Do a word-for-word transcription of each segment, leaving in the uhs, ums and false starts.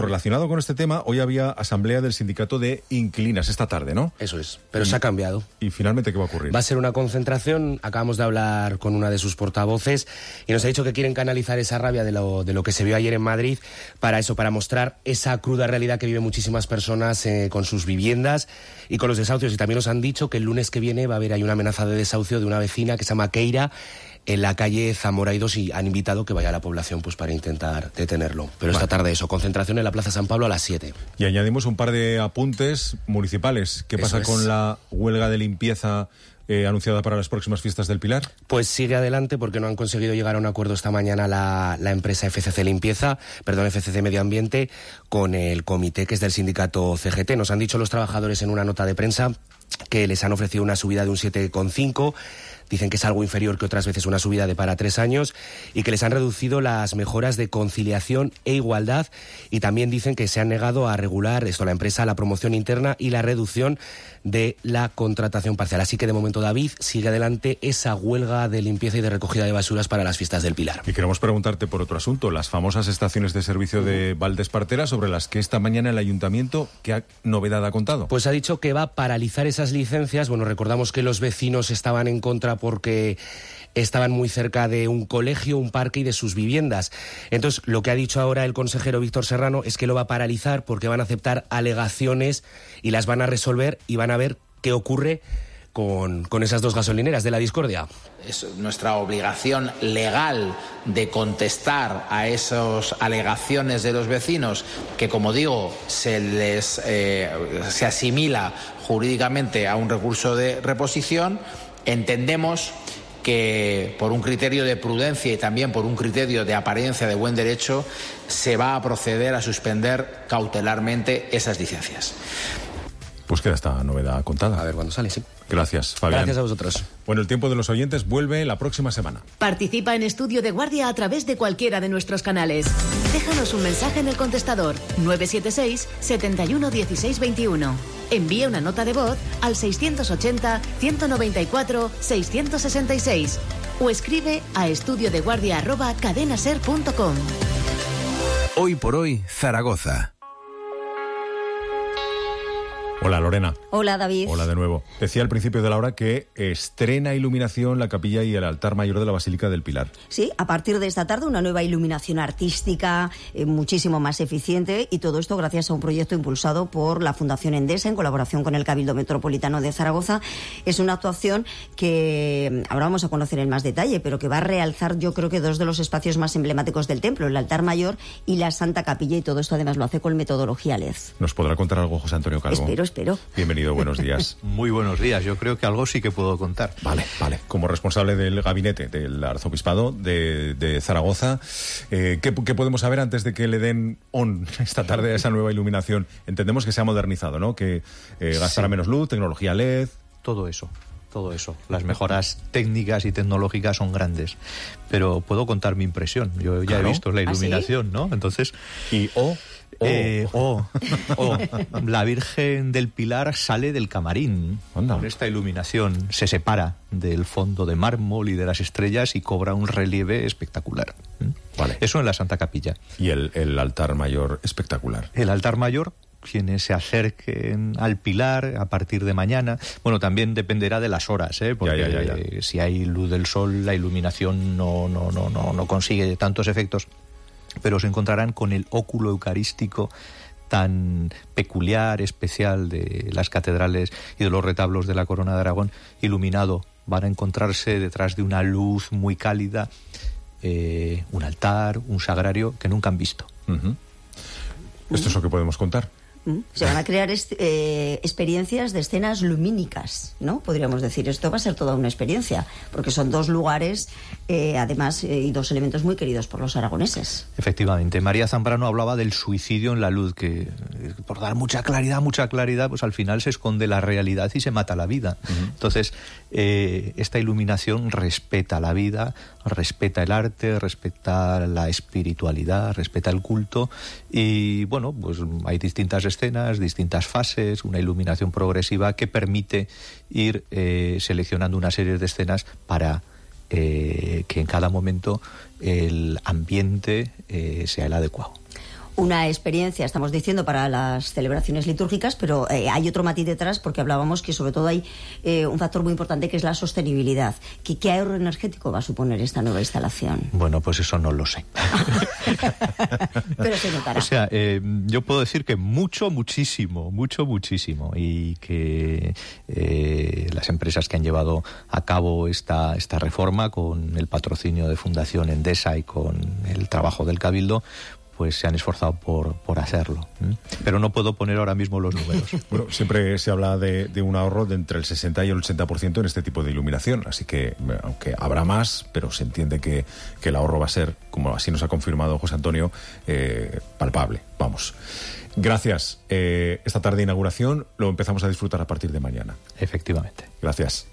Relacionado con este tema, hoy había asamblea del sindicato de inquilinas esta tarde, ¿no? Eso es, pero y, se ha cambiado. ¿Y finalmente qué va a ocurrir? Va a ser una concentración, acabamos de hablar con una de sus portavoces y nos ha dicho que quieren canalizar esa rabia de lo, de lo que se vio ayer en Madrid para eso, para mostrar esa cruda realidad que viven muchísimas personas eh, con sus viviendas y con los desahucios. Y también nos han dicho que el lunes que viene va a haber ahí una amenaza de desahucio de una vecina que se llama Keira, en la calle Zamora y dos, y han invitado que vaya a la población pues para intentar detenerlo. Pero vale. Esta tarde eso, concentración en la Plaza San Pablo a las siete. Y añadimos un par de apuntes municipales. ¿Qué pasa con la huelga de limpieza eh, anunciada para las próximas fiestas del Pilar? Pues sigue adelante porque no han conseguido llegar a un acuerdo esta mañana la, la empresa F C C Limpieza, perdón, F C C Medio Ambiente, con el comité que es del sindicato C G T. Nos han dicho los trabajadores en una nota de prensa que les han ofrecido una subida de un siete coma cinco. Dicen que es algo inferior que otras veces una subida de para tres años y que les han reducido las mejoras de conciliación e igualdad, y también dicen que se han negado a regular esto la empresa, la promoción interna y la reducción de la contratación parcial. Así que de momento, David, sigue adelante esa huelga de limpieza y de recogida de basuras para las fiestas del Pilar. Y queremos preguntarte por otro asunto, las famosas estaciones de servicio de Valdespartera, sobre las que esta mañana el ayuntamiento, ¿qué novedad ha contado? Pues ha dicho que va a paralizar esas licencias. Bueno, recordamos que los vecinos estaban en contra porque estaban muy cerca de un colegio, un parque y de sus viviendas. Entonces, lo que ha dicho ahora el consejero Víctor Serrano es que lo va a paralizar porque van a aceptar alegaciones y las van a resolver y van a ver qué ocurre con, con esas dos gasolineras de la discordia. Es nuestra obligación legal de contestar a esas alegaciones de los vecinos que, como digo, se les eh, se asimila jurídicamente a un recurso de reposición. Entendemos que por un criterio de prudencia y también por un criterio de apariencia de buen derecho se va a proceder a suspender cautelarmente esas licencias. Pues queda esta novedad contada. A ver cuándo sale, sí. Gracias, Fabián. Gracias a vosotros. Bueno, el tiempo de los oyentes vuelve la próxima semana. Participa en Estudio de Guardia a través de cualquiera de nuestros canales. Déjanos un mensaje en el contestador nueve siete seis, setenta y uno, dieciséis veintiuno. Envía una nota de voz al seiscientos ochenta, ciento noventa y cuatro, seiscientos sesenta y seis o escribe a estudiodeguardia arroba cadenaser punto com. Hoy por hoy, Zaragoza. Hola, Lorena. Hola, David. Hola de nuevo. Decía al principio de la hora que estrena iluminación la capilla y el altar mayor de la Basílica del Pilar. Sí, a partir de esta tarde una nueva iluminación artística, eh, muchísimo más eficiente, y todo esto gracias a un proyecto impulsado por la Fundación Endesa en colaboración con el Cabildo Metropolitano de Zaragoza. Es una actuación que ahora vamos a conocer en más detalle, pero que va a realzar, yo creo que dos de los espacios más emblemáticos del templo, el altar mayor y la Santa Capilla, y todo esto además lo hace con metodología L E D. ¿Nos podrá contar algo José Antonio Calvo? Espero, espero. Bienvenido, buenos días. Muy buenos días, yo creo que algo sí que puedo contar. Vale, vale. Como responsable del gabinete del Arzobispado de, de Zaragoza, eh, ¿qué, ¿qué podemos saber antes de que le den on esta tarde a esa nueva iluminación? Entendemos que se ha modernizado, ¿no? Que eh, gastará sí. menos luz, tecnología L E D... Todo eso. Todo eso. Las mejoras técnicas y tecnológicas son grandes. Pero puedo contar mi impresión. Yo ya claro. he visto la iluminación, ¿Ah, sí? ¿no? Entonces... Y o... Oh. Eh, oh, oh, la Virgen del Pilar sale del camarín. Onda. Con esta iluminación se separa del fondo de mármol y de las estrellas y cobra un relieve espectacular. Vale. Eso en la Santa Capilla. Y el, el altar mayor espectacular. El altar mayor, quienes se acerquen al Pilar a partir de mañana, bueno, también dependerá de las horas, ¿eh? Porque ya, ya, ya, ya. si hay luz del sol, la iluminación no, no, no, no, no consigue tantos efectos. Pero se encontrarán con el óculo eucarístico tan peculiar, especial de las catedrales y de los retablos de la Corona de Aragón, iluminado. Van a encontrarse detrás de una luz muy cálida, eh, un altar, un sagrario que nunca han visto. Uh-huh. ¿Esto es lo que podemos contar? Se van a crear est- eh, experiencias de escenas lumínicas, ¿no? Podríamos decir, esto va a ser toda una experiencia, porque son dos lugares, eh, además, eh, y dos elementos muy queridos por los aragoneses. Efectivamente. María Zambrano hablaba del suicidio en la luz, que eh, por dar mucha claridad, mucha claridad, pues al final se esconde la realidad y se mata la vida. Uh-huh. Entonces, eh, esta iluminación respeta la vida, respeta el arte, respeta la espiritualidad, respeta el culto, y bueno, pues hay distintas escenas, distintas fases, una iluminación progresiva que permite ir eh, seleccionando una serie de escenas para eh, que en cada momento el ambiente eh, sea el adecuado. una experiencia, estamos diciendo, para las celebraciones litúrgicas, pero eh, hay otro matiz detrás, porque hablábamos que sobre todo hay eh, un factor muy importante que es la sostenibilidad. ¿Qué, qué ahorro energético va a suponer esta nueva instalación? Bueno, pues eso no lo sé. Pero se notará. O sea, eh, yo puedo decir que mucho, muchísimo, mucho, muchísimo, y que eh, las empresas que han llevado a cabo esta, esta reforma con el patrocinio de Fundación Endesa y con el trabajo del Cabildo, pues se han esforzado por, por hacerlo. ¿eh? Pero no puedo poner ahora mismo los números. Bueno, siempre se habla de, de un ahorro de entre el sesenta y el ochenta por ciento en este tipo de iluminación, así que, aunque habrá más, pero se entiende que, que el ahorro va a ser, como así nos ha confirmado José Antonio, eh, palpable. Vamos. Gracias. Eh, esta tarde de inauguración lo empezamos a disfrutar a partir de mañana. Efectivamente. Gracias.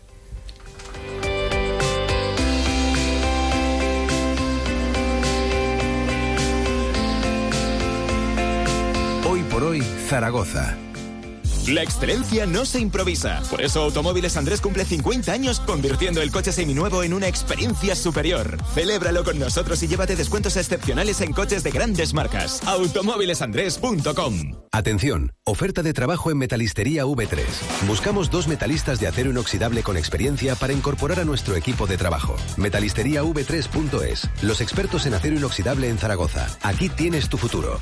Hoy por hoy, Zaragoza. La excelencia no se improvisa. Por eso Automóviles Andrés cumple cincuenta años convirtiendo el coche seminuevo en una experiencia superior. Celébralo con nosotros y llévate descuentos excepcionales en coches de grandes marcas. automóviles andrés punto com. Atención, oferta de trabajo en Metalistería V tres. Buscamos dos metalistas de acero inoxidable con experiencia para incorporar a nuestro equipo de trabajo. metalistería v tres punto es. Los expertos en acero inoxidable en Zaragoza. Aquí tienes tu futuro.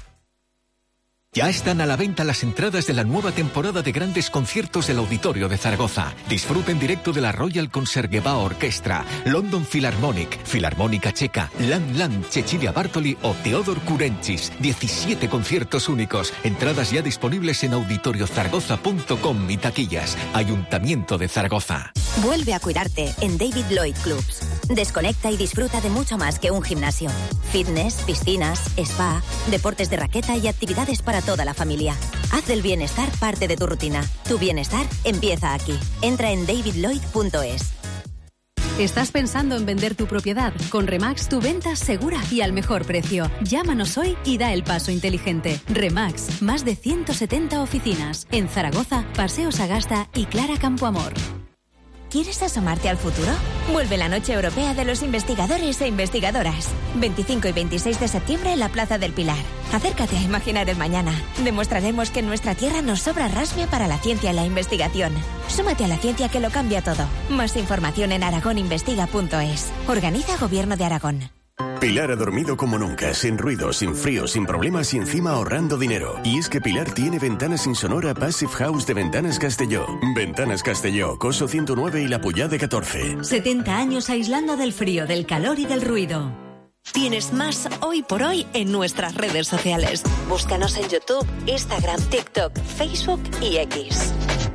Ya están a la venta las entradas de la nueva temporada de grandes conciertos del Auditorio de Zaragoza. Disfruta en directo de la Royal Concertgebouw Orchestra, London Philharmonic, Filarmónica Checa, Lan Lan, Cecilia Bartoli o Teodor Kurenchis. diecisiete conciertos únicos. Entradas ya disponibles en auditorios zaragoza punto com y taquillas. Ayuntamiento de Zaragoza. Vuelve a cuidarte en David Lloyd Clubs. Desconecta y disfruta de mucho más que un gimnasio. Fitness, piscinas, spa, deportes de raqueta y actividades para toda la familia. Haz del bienestar parte de tu rutina. Tu bienestar empieza aquí. Entra en david lloyd punto es. ¿Estás pensando en vender tu propiedad? Con Remax tu venta segura y al mejor precio. Llámanos hoy y da el paso inteligente. Remax, más de ciento setenta oficinas. En Zaragoza, Paseo Sagasta y Clara Campoamor. ¿Quieres asomarte al futuro? Vuelve la Noche Europea de los Investigadores e Investigadoras. veinticinco y veintiséis de septiembre en la Plaza del Pilar. Acércate a imaginar el mañana. Demostraremos que en nuestra tierra nos sobra rasmia para la ciencia y la investigación. Súmate a la ciencia que lo cambia todo. Más información en aragón investiga punto es. Organiza Gobierno de Aragón. Pilar ha dormido como nunca, sin ruido, sin frío, sin problemas y encima ahorrando dinero. Y es que Pilar tiene ventanas Insonora Passive House de Ventanas Castelló. Ventanas Castelló, Coso ciento nueve y La Puyade catorce. setenta años aislando del frío, del calor y del ruido. Tienes más Hoy por Hoy en nuestras redes sociales. Búscanos en YouTube, Instagram, TikTok, Facebook y X.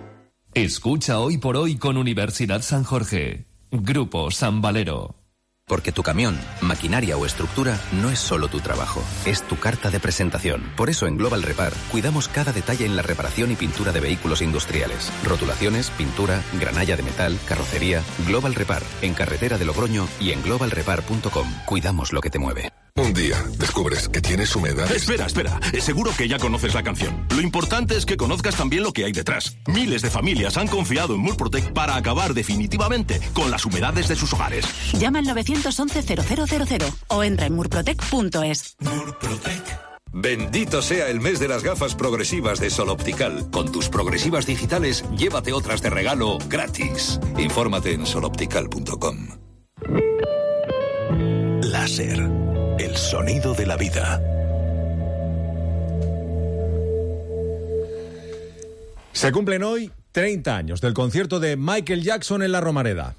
Escucha Hoy por Hoy con Universidad San Jorge. Grupo San Valero. Porque tu camión, maquinaria o estructura no es solo tu trabajo, es tu carta de presentación. Por eso en Global Repar cuidamos cada detalle en la reparación y pintura de vehículos industriales. Rotulaciones, pintura, granalla de metal, carrocería. Global Repar, en Carretera de Logroño y en global repar punto com. Cuidamos lo que te mueve. Un día descubres que tienes humedad. Espera, espera. Seguro que ya conoces la canción. Lo importante es que conozcas también lo que hay detrás. Miles de familias han confiado en Murprotec para acabar definitivamente con las humedades de sus hogares. Llama al nueve once cero cero cero cero o entra en murprotec punto es. Murprotec. Bendito sea el mes de las gafas progresivas de Sol Optical. Con tus progresivas digitales, llévate otras de regalo gratis. Infórmate en sol optical punto com. Láser. El sonido de la vida. Se cumplen hoy treinta años del concierto de Michael Jackson en la Romareda.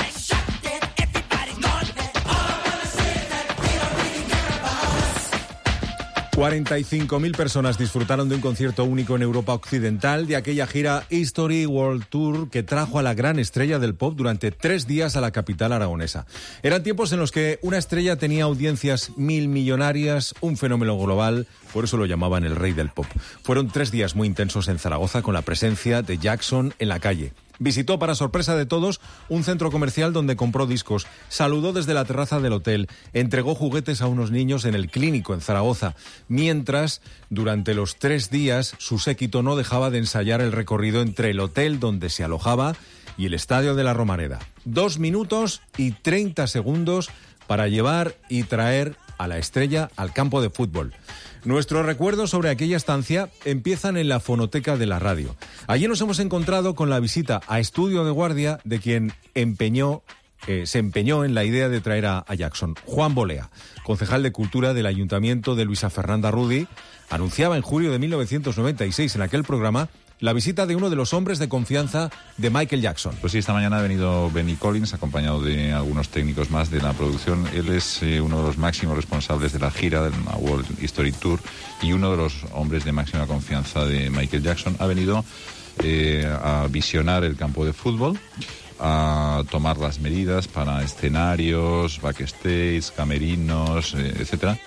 cuarenta y cinco mil personas disfrutaron de un concierto único en Europa Occidental de aquella gira History World Tour que trajo a la gran estrella del pop durante tres días a la capital aragonesa. Eran tiempos en los que una estrella tenía audiencias mil millonarias, un fenómeno global, por eso lo llamaban el rey del pop. Fueron tres días muy intensos en Zaragoza con la presencia de Jackson en la calle. Visitó, para sorpresa de todos, un centro comercial donde compró discos, saludó desde la terraza del hotel, entregó juguetes a unos niños en el Clínico, en Zaragoza, mientras, durante los tres días, su séquito no dejaba de ensayar el recorrido entre el hotel donde se alojaba y el estadio de la Romareda. Dos minutos y treinta segundos para llevar y traer a la estrella al campo de fútbol. Nuestros recuerdos sobre aquella estancia empiezan en la fonoteca de la radio. Allí nos hemos encontrado con la visita a Estudio de Guardia de quien empeñó, eh, se empeñó en la idea de traer a, a Jackson. Juan Bolea, concejal de Cultura del Ayuntamiento de Luisa Fernanda Rudy, anunciaba en julio de mil novecientos noventa y seis en aquel programa la visita de uno de los hombres de confianza de Michael Jackson. Pues sí, esta mañana ha venido Benny Collins, acompañado de algunos técnicos más de la producción. Él es eh, uno de los máximos responsables de la gira del World History Tour y uno de los hombres de máxima confianza de Michael Jackson. Ha venido eh, a visionar el campo de fútbol, a tomar las medidas para escenarios, backstage, camerinos, eh, etcétera.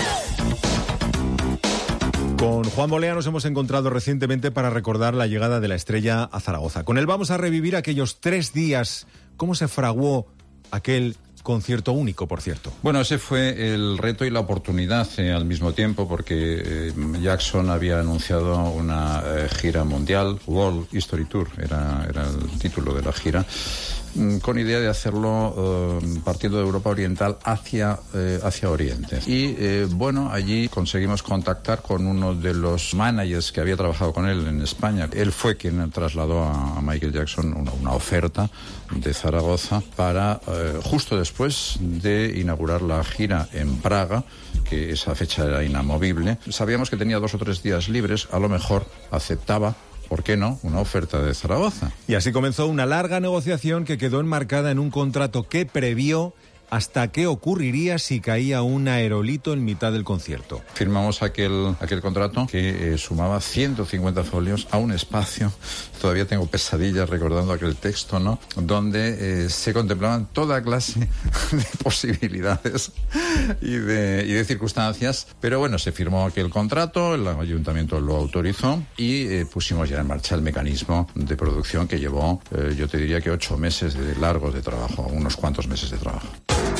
Con Juan Bolea nos hemos encontrado recientemente para recordar la llegada de la estrella a Zaragoza. Con él vamos a revivir aquellos tres días, cómo se fraguó aquel concierto único, por cierto. Bueno, ese fue el reto y la oportunidad eh, al mismo tiempo, porque eh, Jackson había anunciado una eh, gira mundial, World History Tour, era, era el título de la gira, con idea de hacerlo eh, partiendo de Europa Oriental hacia, eh, hacia Oriente. Y eh, bueno, allí conseguimos contactar con uno de los managers que había trabajado con él en España. Él fue quien trasladó a, a Michael Jackson una, una oferta de Zaragoza para eh, justo después de inaugurar la gira en Praga, que esa fecha era inamovible. Sabíamos que tenía dos o tres días libres, a lo mejor aceptaba, ¿por qué no?, una oferta de Zaragoza. Y así comenzó una larga negociación que quedó enmarcada en un contrato que previó hasta qué ocurriría si caía un aerolito en mitad del concierto. Firmamos aquel, aquel contrato que eh, sumaba ciento cincuenta folios a un espacio, todavía tengo pesadillas recordando aquel texto, ¿no?, donde eh, se contemplaban toda clase de posibilidades y de, y de circunstancias, pero bueno, se firmó aquel contrato, el ayuntamiento lo autorizó y eh, pusimos ya en marcha el mecanismo de producción que llevó, eh, yo te diría que ocho meses de largos de trabajo, unos cuantos meses de trabajo.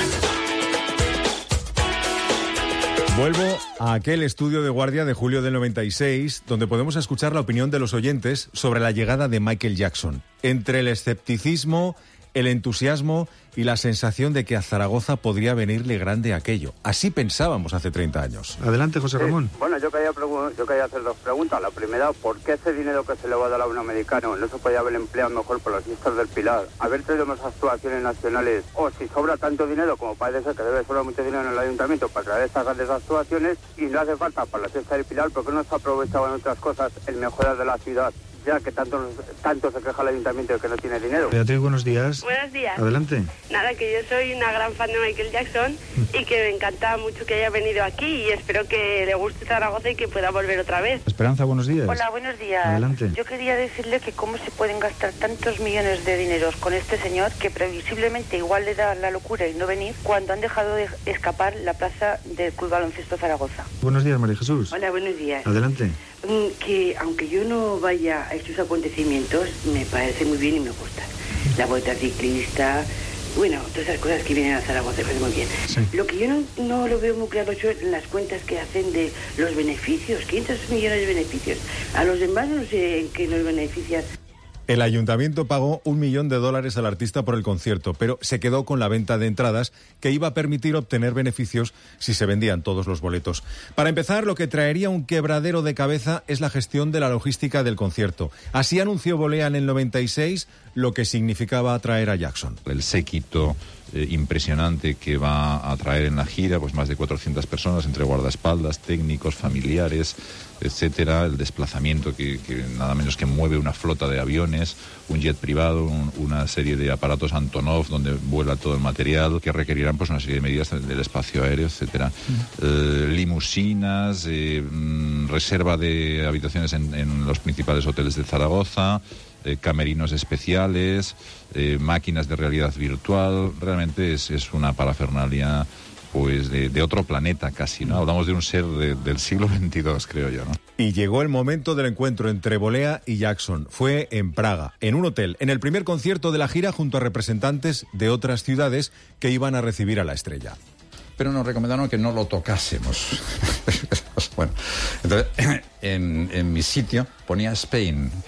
Vuelvo a aquel estudio de guardia de julio del noventa y seis, donde podemos escuchar la opinión de los oyentes sobre la llegada de Michael Jackson. Entre el escepticismo, el entusiasmo y la sensación de que a Zaragoza podría venirle grande aquello. Así pensábamos hace treinta años. Adelante, José Ramón. Eh, bueno, yo quería, yo quería hacer dos preguntas. La primera, ¿por qué ese dinero que se le va a dar a un americano no se podía haber empleado mejor por las fiestas del Pilar? Haber traído más actuaciones nacionales, o si sobra tanto dinero, como parece ser que debe sobrar mucho dinero en el ayuntamiento para traer estas grandes actuaciones, y no hace falta para la fiesta del Pilar, ¿por qué no se ha aprovechado en otras cosas el mejorar de la ciudad? Ya que tanto, tanto se queja el ayuntamiento de que no tiene dinero. Beatriz, buenos días. Buenos días. Adelante. Nada, que yo soy una gran fan de Michael Jackson y que me encanta mucho que haya venido aquí y espero que le guste Zaragoza y que pueda volver otra vez. Esperanza, buenos días. Hola, buenos días. Adelante. Yo quería decirle que cómo se pueden gastar tantos millones de dineros con este señor que previsiblemente igual le da la locura y no venir cuando han dejado de escapar la plaza del Club Baloncesto Zaragoza. Buenos días, María Jesús. Hola, buenos días. Adelante. Que aunque yo no vaya a estos acontecimientos, me parece muy bien y me gusta. La vuelta ciclista, bueno, todas esas cosas que vienen a Zaragoza, me parece muy bien. Sí. Lo que yo no, no lo veo muy claro son las cuentas que hacen de los beneficios, quinientos millones de beneficios. A los demás no sé en qué nos benefician. El ayuntamiento pagó un millón de dólares al artista por el concierto, pero se quedó con la venta de entradas que iba a permitir obtener beneficios si se vendían todos los boletos. Para empezar, lo que traería un quebradero de cabeza es la gestión de la logística del concierto. Así anunció Bolea en el noventa y seis lo que significaba atraer a Jackson. El séquito eh, impresionante que va a traer en la gira, pues más de cuatrocientas personas, entre guardaespaldas, técnicos, familiares, etcétera, el desplazamiento que, que nada menos que mueve una flota de aviones, un jet privado, un, una serie de aparatos Antonov donde vuela todo el material, que requerirán pues una serie de medidas del espacio aéreo, etcétera. Mm. Eh, limusinas, eh, reserva de habitaciones en, en los principales hoteles de Zaragoza, eh, camerinos especiales, eh, máquinas de realidad virtual. Realmente es, es una parafernalia pues de, de otro planeta casi, ¿no? Hablamos de un ser de, del siglo veintidós, creo yo, ¿no? Y llegó el momento del encuentro entre Bolea y Jackson. Fue en Praga, en un hotel, en el primer concierto de la gira junto a representantes de otras ciudades que iban a recibir a la estrella. Pero nos recomendaron que no lo tocásemos. Bueno, entonces en, en mi sitio ponía Spain.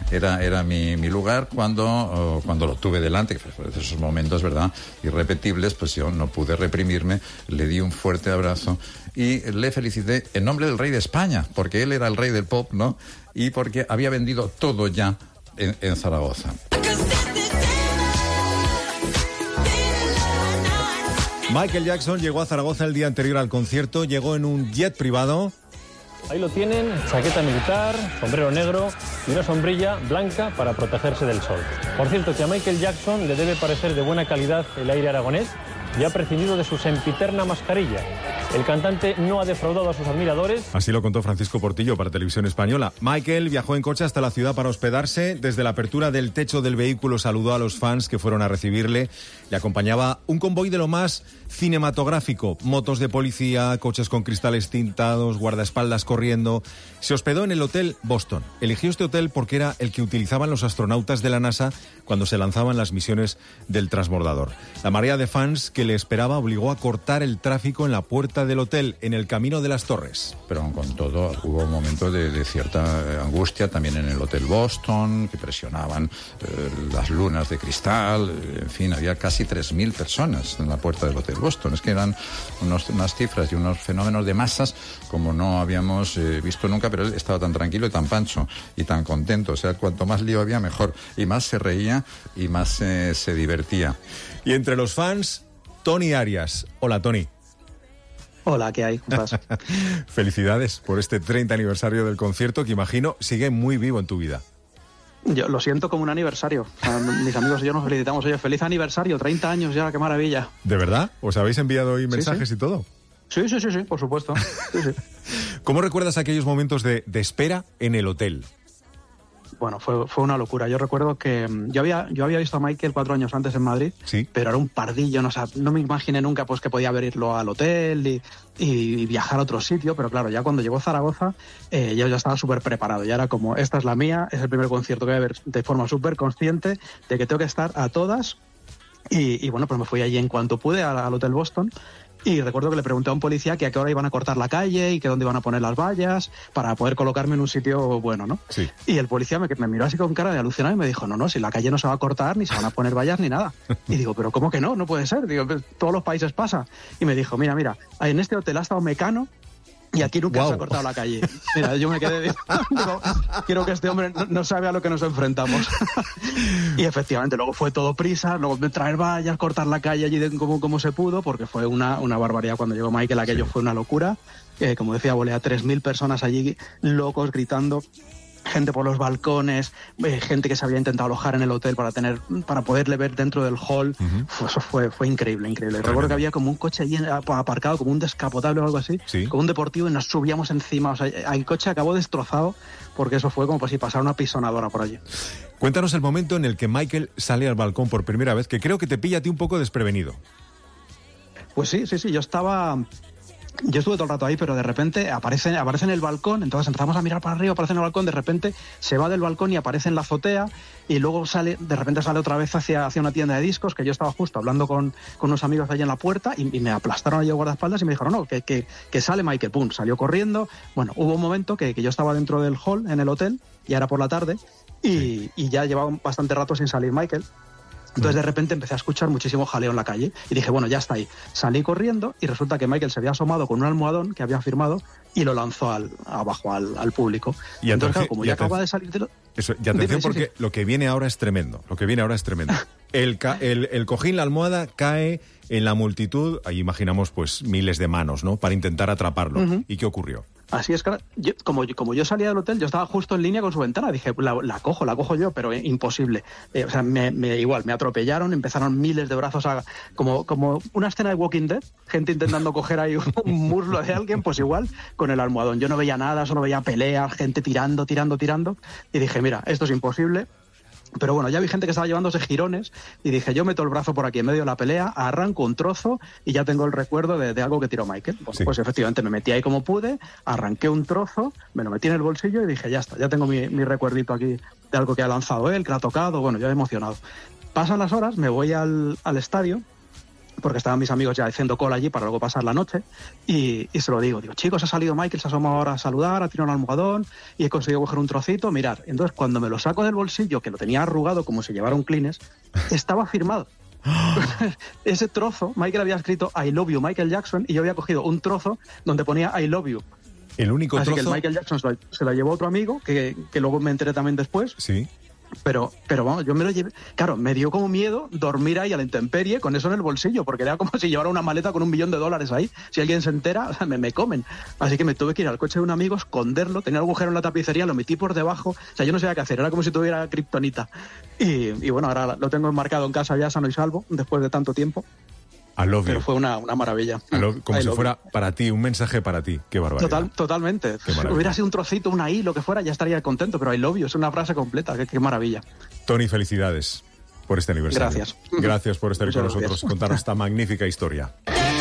era, era mi, mi lugar cuando, oh, cuando lo tuve delante, que fue de esos momentos, ¿verdad?, irrepetibles, pues yo no pude reprimirme, le di un fuerte abrazo y le felicité en nombre del rey de España, porque él era el rey del pop, ¿no?, y porque había vendido todo ya en, en Zaragoza. Michael Jackson llegó a Zaragoza el día anterior al concierto, llegó en un jet privado. Ahí lo tienen, chaqueta militar, sombrero negro y una sombrilla blanca para protegerse del sol. Por cierto, que a Michael Jackson le debe parecer de buena calidad el aire aragonés y ha prescindido de su sempiterna mascarilla. El cantante no ha defraudado a sus admiradores. Así lo contó Francisco Portillo para Televisión Española. Michael viajó en coche hasta la ciudad para hospedarse. Desde la apertura del techo del vehículo saludó a los fans que fueron a recibirle. Le acompañaba un convoy de lo más cinematográfico. Motos de policía, coches con cristales tintados, guardaespaldas corriendo. Se hospedó en el Hotel Boston. Eligió este hotel porque era el que utilizaban los astronautas de la NASA cuando se lanzaban las misiones del transbordador. La marea de fans que le esperaba obligó a cortar el tráfico en la puerta del hotel, en el Camino de las Torres. Pero con todo hubo un momento de, de cierta angustia también en el Hotel Boston, que presionaban eh, las lunas de cristal, eh, en fin, había casi tres mil personas en la puerta del Hotel Boston. Es que eran unos, unas cifras y unos fenómenos de masas como no habíamos eh, visto nunca, pero él estaba tan tranquilo y tan pancho y tan contento. O sea, cuanto más lío había, mejor. Y más se reía y más eh, se divertía. Y entre los fans, Tony Arias. Hola, Tony. Hola, ¿qué hay? ¿Cómo estás? Felicidades por este treinta aniversario del concierto que imagino sigue muy vivo en tu vida. Yo lo siento como un aniversario. Mis amigos y yo nos felicitamos. Oye, feliz aniversario, treinta años ya, qué maravilla. ¿De verdad? ¿Os habéis enviado hoy mensajes sí, sí. y todo? Sí, sí, sí, sí, por supuesto. Sí, sí. ¿Cómo recuerdas aquellos momentos de, de espera en el hotel? Bueno, fue, fue una locura. Yo recuerdo que yo había, yo había visto a Michael cuatro años antes en Madrid, sí, pero era un pardillo, no, o sea, no me imaginé nunca pues que podía irlo al hotel y, y viajar a otro sitio, pero claro, ya cuando llegó a Zaragoza, eh, yo ya estaba súper preparado, ya era como, esta es la mía, es el primer concierto que voy a ver de forma súper consciente de que tengo que estar a todas, y, y bueno, pues me fui allí en cuanto pude al, al Hotel Boston. Y recuerdo que le pregunté a un policía que a qué hora iban a cortar la calle y que dónde iban a poner las vallas para poder colocarme en un sitio bueno, ¿no? Sí. Y el policía me, me miró así con cara de alucinado y me dijo, no, no, si la calle no se va a cortar, ni se van a poner vallas, ni nada. Y digo, pero ¿cómo que no? No puede ser. Digo, todos los países pasa. Y me dijo, mira, mira, en este hotel ha estado Mecano y aquí nunca wow. se ha cortado la calle. Mira, yo me quedé... Digo, quiero que este hombre no, no sabe a lo que nos enfrentamos. Y efectivamente, luego fue todo prisa, luego traer vallas, cortar la calle allí de, como, como se pudo, porque fue una, una barbaridad. Cuando llegó Michael, aquello sí. fue una locura. Eh, como decía, volé a tres mil personas allí, locos, gritando. Gente por los balcones, eh, gente que se había intentado alojar en el hotel para tener para poderle ver dentro del hall. Uh-huh. Pues eso fue, fue increíble, increíble. Tremendo. Recuerdo que había como un coche allí aparcado, como un descapotable o algo así, ¿sí? como un deportivo, y nos subíamos encima. O sea, el coche acabó destrozado porque eso fue como pues, si pasara una pisonadora por allí. Cuéntanos el momento en el que Michael sale al balcón por primera vez, que creo que te pilla a ti un poco desprevenido. Pues sí, sí, sí, yo estaba... Yo estuve todo el rato ahí, pero de repente aparece, aparece en el balcón, entonces empezamos a mirar para arriba, aparece en el balcón, de repente se va del balcón y aparece en la azotea, y luego sale, de repente sale otra vez hacia, hacia una tienda de discos, que yo estaba justo hablando con, con unos amigos allí en la puerta, y, y me aplastaron allí a guardaespaldas y me dijeron, no, que, que, que sale Michael, pum, salió corriendo. Bueno, hubo un momento que, que yo estaba dentro del hall, en el hotel, ya era por la tarde, y, sí. y ya llevaba bastante rato sin salir Michael. Entonces de repente empecé a escuchar muchísimo jaleo en la calle y dije, bueno, ya está ahí. Salí corriendo y resulta que Michael se había asomado con un almohadón que había firmado y lo lanzó al, abajo al, al público. Y entonces, claro, como ya acaba de salir de lo... Eso, y atención Dime, porque sí, sí. lo que viene ahora es tremendo. Lo que viene ahora es tremendo. El, ca- el, el cojín, la almohada, cae en la multitud. Ahí imaginamos pues miles de manos, ¿no? Para intentar atraparlo. Uh-huh. ¿Y qué ocurrió? Así es, que yo, como, como yo salía del hotel, yo estaba justo en línea con su ventana. Dije, la, la cojo, la cojo yo, pero imposible. Eh, o sea, me, me, igual, me atropellaron, empezaron miles de brazos, a, como, como una escena de Walking Dead, gente intentando coger ahí un muslo de alguien, pues igual, con el almohadón. Yo no veía nada, solo veía peleas, gente tirando, tirando, tirando. Y dije, mira, esto es imposible. Pero bueno, ya vi gente que estaba llevándose jirones y dije, yo meto el brazo por aquí en medio de la pelea, arranco un trozo y ya tengo el recuerdo de, de algo que tiró Michael. Bueno, sí. Pues efectivamente me metí ahí como pude, arranqué un trozo, me lo metí en el bolsillo y dije, ya está, ya tengo mi, mi recuerdito aquí de algo que ha lanzado él, que ha tocado, bueno, yo he emocionado. Pasan las horas, me voy al, al estadio porque estaban mis amigos ya haciendo cola allí para luego pasar la noche, y, y se lo digo, digo, chicos, ha salido Michael, se asoma ahora a saludar, ha tirado un almohadón, y he conseguido coger un trocito, mirar. Entonces, cuando me lo saco del bolsillo, que lo tenía arrugado como si llevara un Kleenex, estaba firmado. Ese trozo, Michael había escrito I love you, Michael Jackson, y yo había cogido un trozo donde ponía I love you. El único Así trozo... que el Michael Jackson se lo, se lo llevó a otro amigo, que, que luego me enteré también después. Sí. Pero, pero vamos, yo me lo llevé... Claro, me dio como miedo dormir ahí a la intemperie con eso en el bolsillo, porque era como si llevara una maleta con un millón de dolares ahí. Si alguien se entera, me, me comen. Así que me tuve que ir al coche de un amigo, esconderlo, tenía un agujero en la tapicería, lo metí por debajo. O sea, yo no sabía qué hacer, era como si tuviera kriptonita. Y, y bueno, ahora lo tengo enmarcado en casa ya sano y salvo, después de tanto tiempo. I love Pero you. fue una, una maravilla. Love, como I si fuera you. para ti, un mensaje para ti. Qué barbaridad. Total, totalmente. Qué maravilla. Hubiera sido un trocito, una I, lo que fuera, ya estaría contento, pero I love you es una frase completa. Qué, qué maravilla. Tony, felicidades por este aniversario. Gracias. Gracias por estar Muchas con nosotros gracias. y contarnos esta magnífica historia.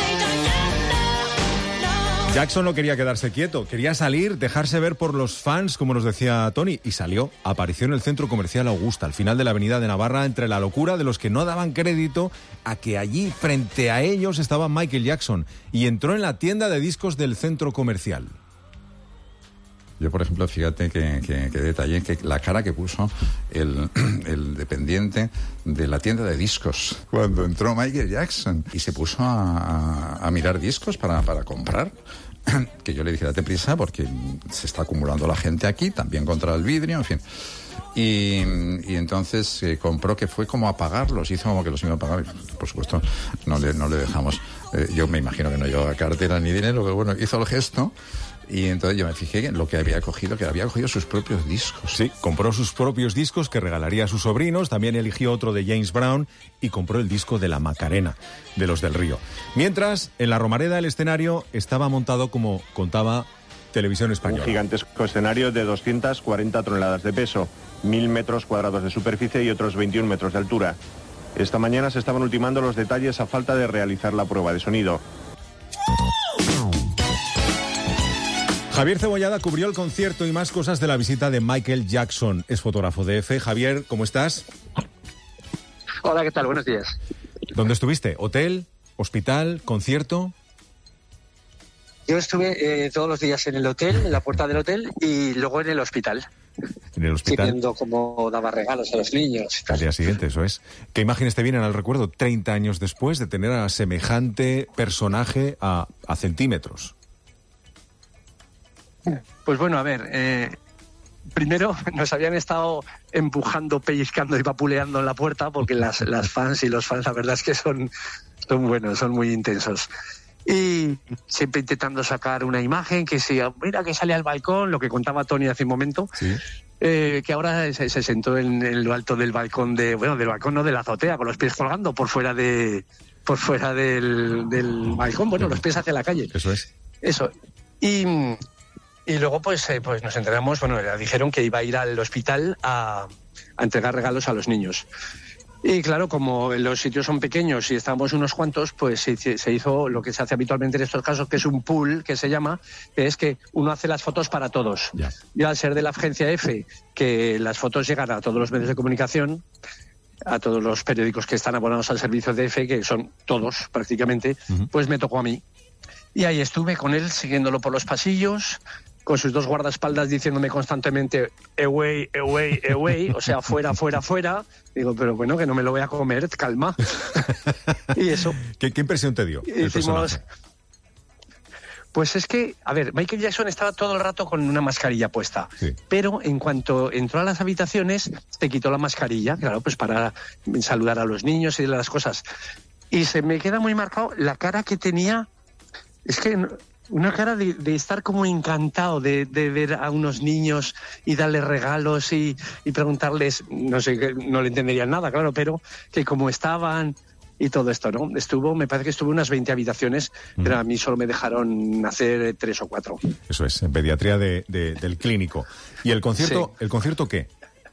Jackson no quería quedarse quieto, quería salir, dejarse ver por los fans, como nos decía Tony, y salió. Apareció en el Centro Comercial Augusta, al final de la Avenida de Navarra, entre la locura de los que no daban crédito a que allí, frente a ellos, estaba Michael Jackson, y entró en la tienda de discos del centro comercial. Yo, por ejemplo, fíjate que, que, que detalle que la cara que puso el, el dependiente de la tienda de discos cuando entró Michael Jackson y se puso a, a, a mirar discos para, para comprar. Que yo le dije, date prisa porque se está acumulando la gente aquí, también contra el vidrio, en fin. Y, y entonces eh, compró, que fue como a pagarlos, hizo como que los iba a pagar. Por supuesto, no le, no le dejamos. Eh, yo me imagino que no llevaba cartera ni dinero, pero bueno, hizo el gesto. Y entonces yo me fijé en lo que había cogido, que había cogido sus propios discos. Sí, compró sus propios discos que regalaría a sus sobrinos, también eligió otro de James Brown y compró el disco de La Macarena, de los del Río. Mientras, en la Romareda el escenario estaba montado como contaba Televisión Española. Un gigantesco escenario de doscientas cuarenta toneladas de peso, mil metros cuadrados de superficie y otros veintiún metros de altura. Esta mañana se estaban ultimando los detalles a falta de realizar la prueba de sonido. Javier Cebollada cubrió el concierto y más cosas de la visita de Michael Jackson. Es fotógrafo de F. Javier, ¿cómo estás? Hola, ¿qué tal? Buenos días. ¿Dónde estuviste? ¿Hotel? ¿Hospital? ¿Concierto? Yo estuve eh, todos los días en el hotel, en la puerta del hotel, y luego en el hospital. En el hospital. Viendo cómo daba regalos a los niños. Al día siguiente, eso es. ¿Qué imágenes te vienen al recuerdo treinta años después de tener a semejante personaje a, a centímetros? Pues bueno, a ver, eh, primero nos habían estado empujando, pellizcando y vapuleando en la puerta, porque las, las fans y los fans, la verdad es que son, son buenos, son muy intensos. Y siempre intentando sacar una imagen que sea, mira que sale al balcón, lo que contaba Tony hace un momento, sí. eh, que ahora se, se sentó en, en lo alto del balcón, de bueno, del balcón no, de la azotea, con los pies colgando por fuera de por fuera del, del balcón, bueno, los pies hacia la calle. Eso es. Eso. Y... Y luego pues, eh, pues nos enteramos, bueno, le dijeron que iba a ir al hospital a, a entregar regalos a los niños. Y claro, como los sitios son pequeños y estamos unos cuantos, pues se, se hizo lo que se hace habitualmente en estos casos, que es un pool, que se llama, que es que uno hace las fotos para todos. Ya. Y al ser de la agencia F, que las fotos llegan a todos los medios de comunicación, a todos los periódicos que están abonados al servicio de F, que son todos prácticamente, uh-huh. Pues me tocó a mí. Y ahí estuve con él, siguiéndolo por los pasillos, con sus dos guardaespaldas diciéndome constantemente away, away, away, o sea, fuera, fuera, fuera. Digo, pero bueno, que no me lo voy a comer, calma. Y eso. ¿Qué, qué impresión te dio el personaje? Pues es que, a ver, Michael Jackson estaba todo el rato con una mascarilla puesta, sí. Pero en cuanto entró a las habitaciones, se quitó la mascarilla, claro, pues para saludar a los niños y de las cosas. Y se me queda muy marcado la cara que tenía, es que... una cara de, de estar como encantado de, de ver a unos niños y darles regalos y, y preguntarles, no sé, que no le entenderían nada, claro, pero que cómo estaban y todo esto, ¿no? Estuvo, me parece que estuvo unas veinte habitaciones, mm. pero a mí solo me dejaron hacer tres o cuatro. Eso es, en pediatría de, de, del clínico. ¿Y el concierto, sí. el concierto qué?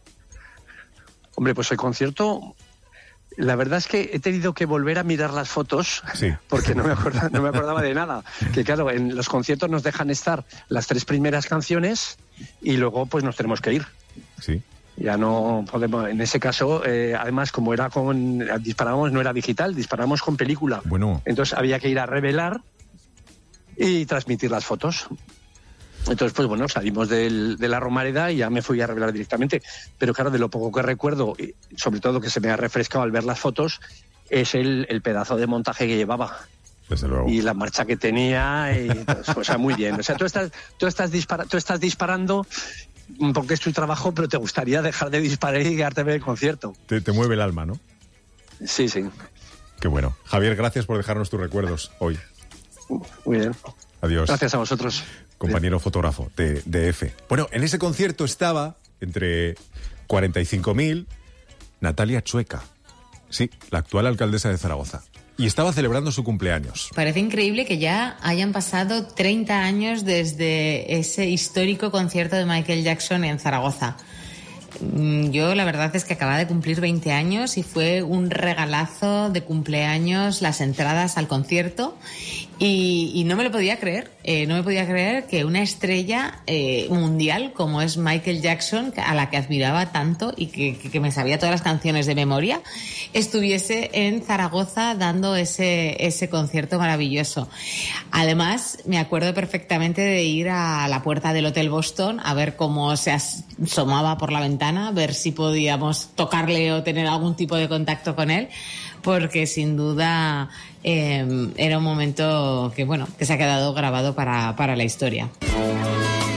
Hombre, pues el concierto... La verdad es que he tenido que volver a mirar las fotos, sí. Porque no me, acordaba, no me acordaba de nada. Que claro, en los conciertos nos dejan estar las tres primeras canciones y luego pues nos tenemos que ir. Sí. Ya no podemos, en ese caso, eh, además, como era con, disparábamos, no era digital, disparábamos con película. Bueno. Entonces había que ir a revelar y transmitir las fotos. Entonces, pues bueno, salimos del, de la Romareda y ya me fui a revelar directamente. Pero claro, de lo poco que recuerdo, y sobre todo que se me ha refrescado al ver las fotos, es el, el pedazo de montaje que llevaba. Desde luego. Y la marcha que tenía, y, pues, o sea, muy bien. O sea, tú estás, tú estás, dispara, tú estás disparando porque es tu trabajo, pero te gustaría dejar de disparar y quedarte a ver el concierto. Te, te mueve el alma, ¿no? Sí, sí. Qué bueno. Javier, gracias por dejarnos tus recuerdos hoy. Muy bien. Adiós. Gracias a vosotros. Compañero fotógrafo de, de F. Bueno, en ese concierto estaba, entre cuarenta y cinco mil, Natalia Chueca. Sí, la actual alcaldesa de Zaragoza. Y estaba celebrando su cumpleaños. Parece increíble que ya hayan pasado treinta años desde ese histórico concierto de Michael Jackson en Zaragoza. Yo la verdad es que acababa de cumplir veinte años y fue un regalazo de cumpleaños las entradas al concierto y, y no me lo podía creer, eh, no me podía creer que una estrella eh, mundial como es Michael Jackson, a la que admiraba tanto y que, que me sabía todas las canciones de memoria, estuviese en Zaragoza dando ese, ese concierto maravilloso. Además, me acuerdo perfectamente de ir a la puerta del Hotel Boston a ver cómo se asomaba por la ventana, ver si podíamos tocarle o tener algún tipo de contacto con él, porque sin duda eh, era un momento que, bueno, que se ha quedado grabado para, para la historia.